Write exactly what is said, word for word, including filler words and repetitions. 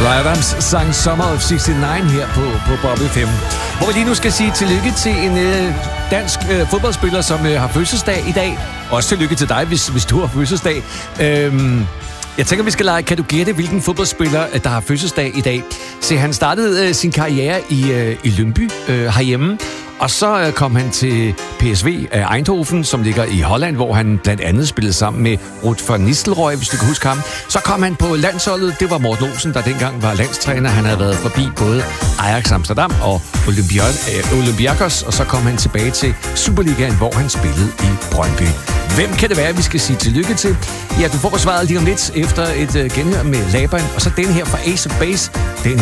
Bryan Adams sang Summer of seksogtres her på, på Bob F M. Hvor vi lige nu skal sige tillykke til en øh, dansk øh, fodboldspiller, som øh, har fødselsdag i dag. Også tillykke til dig, hvis, hvis du har fødselsdag. Øhm, jeg tænker, vi skal lege, kan du gætte, hvilken fodboldspiller, der har fødselsdag i dag? Se, han startede øh, sin karriere i, øh, i Lyngby øh, herhjemme. Og så øh, kom han til P S V af Eindhoven, som ligger i Holland, hvor han blandt andet spillede sammen med Ruud van Nistelrooy, hvis du kan huske ham. Så kom han på landsholdet. Det var Morten Olsen, der dengang var landstræner. Han havde været forbi både Ajax Amsterdam og Olympia- øh, Olympiakos, og så kom han tilbage til Superligaen, hvor han spillede i Brøndby. Hvem kan det være, vi skal sige tillykke til? Ja, du får svaret lige om lidt efter et øh, genhør med Laban, og så den her fra Ace of Base. Den her